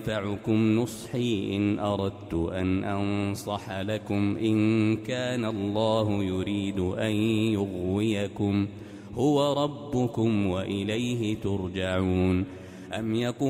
ينفعكم نصحي إن أردت أن أنصح لكم إن كان الله يريد أن يغويكم هو ربكم وإليه ترجعون. أم يقول